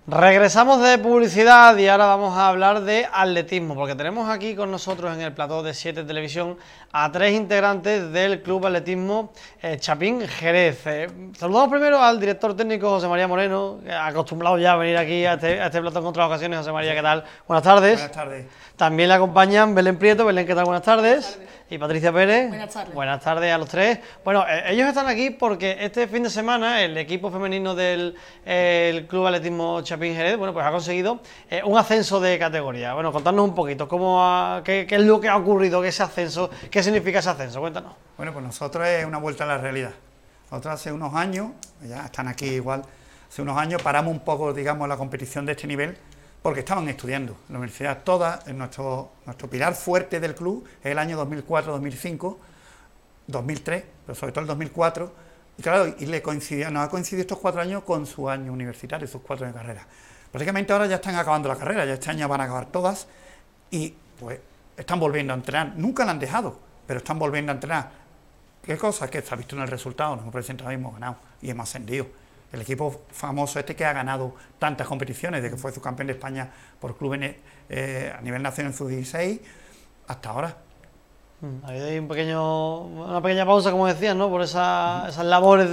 Regresamos de publicidad y ahora vamos a hablar de atletismo, porque tenemos aquí con nosotros en el plató de 7 Televisión a 3 integrantes del Club Atletismo Chapín Jerez. Saludamos primero al director técnico José María Moreno, acostumbrado ya a venir aquí a este plató en otras ocasiones. José María, ¿qué tal? Buenas tardes. Buenas tardes. También le acompañan Belén Prieto. Belén, ¿qué tal? Buenas tardes. Buenas tardes. Y Patricia Pérez. Buenas tardes. Buenas tardes a los tres. Bueno, ellos están aquí porque este fin de semana el equipo femenino del el Club Atletismo Chapín Jerez, bueno, pues ha conseguido un ascenso de categoría. Bueno, contadnos un poquito qué es lo que ha ocurrido, ese ascenso, qué significa ese ascenso, cuéntanos. Bueno, pues nosotros es una vuelta a la realidad. Nosotros hace unos años, ya están aquí igual, hace unos años paramos un poco, digamos, la competición de este nivel porque estaban estudiando. La universidad toda, nuestro pilar fuerte del club es el año 2004, 2005, 2003, pero sobre todo el 2004. Y claro, nos ha coincidido estos 4 años con su año universitario, sus 4 años de carrera. Prácticamente ahora ya están acabando la carrera, ya este año van a acabar todas y pues están volviendo a entrenar. Nunca la han dejado, pero están volviendo a entrenar. ¿Qué cosa? Que se ha visto en el resultado, nos hemos presentado y hemos ganado y hemos ascendido. El equipo famoso que ha ganado tantas competiciones, de que fue subcampeón de España por clubes a nivel nacional en su 16 hasta ahora. Ha habido una pequeña pausa, como decías, ¿no? Por esas labores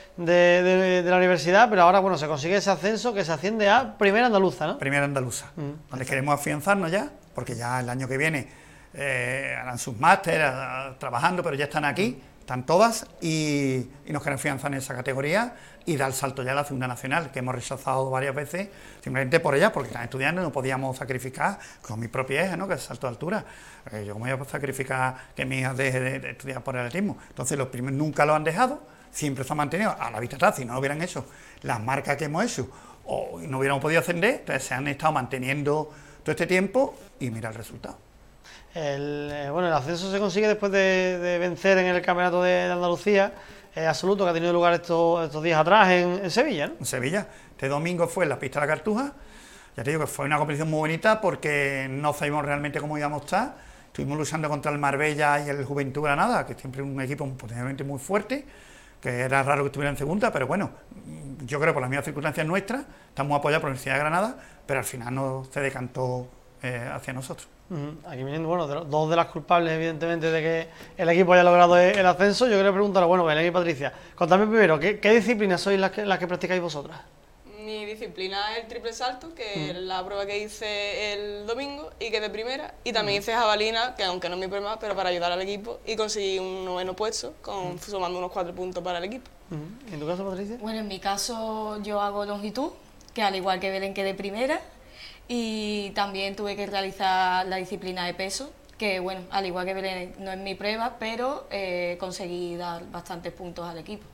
de la universidad, pero ahora, bueno, se consigue ese ascenso que se asciende a Primera Andaluza, ¿no? Primera Andaluza, donde queremos afianzarnos ya, porque ya el año que viene harán sus másteres, trabajando, pero ya están aquí, están todas, y nos queremos afianzar en esa categoría y dar el salto ya a la segunda nacional, que hemos rechazado varias veces, simplemente por ellas, porque están estudiando y no podíamos sacrificar con mi propia hija, ¿no? Que es el salto de altura. Yo como voy a sacrificar que mi hija deje de estudiar por el atletismo. Entonces los primeros nunca lo han dejado, siempre se han mantenido a la vista atrás. Si no hubieran hecho las marcas que hemos hecho o no hubiéramos podido ascender, entonces se han estado manteniendo todo este tiempo y mira el resultado. Bueno, el ascenso se consigue después de vencer en el Campeonato de Andalucía absoluto, que ha tenido lugar estos días atrás en Sevilla, ¿no? En Sevilla. Este domingo fue en la pista de la Cartuja. Ya te digo que fue una competición muy bonita porque no sabíamos realmente cómo íbamos a estar. Estuvimos luchando contra el Marbella y el Juventud Granada, que siempre es un equipo potencialmente muy fuerte, que era raro que estuviera en segunda, pero bueno, yo creo que por las mismas circunstancias nuestras, estamos apoyados por la Universidad de Granada, pero al final no se decantó hacia nosotros. Aquí vienen, bueno, dos de las culpables, evidentemente, de que el equipo haya logrado el ascenso. Yo quería preguntaros, bueno, Belén y Patricia, contadme primero, ¿qué disciplinas sois las que practicáis vosotras? Mi disciplina es el triple salto, que es la prueba que hice el domingo y que es de primera. Y también hice jabalina, que aunque no es mi prueba, pero para ayudar al equipo. Y conseguí un 9º puesto, sumando unos 4 puntos para el equipo. ¿Y en tu caso, Patricia? Bueno, en mi caso yo hago longitud, que al igual que Belén quedé primera. Y también tuve que realizar la disciplina de peso, que bueno, al igual que Belén no es mi prueba, pero conseguí dar bastantes puntos al equipo.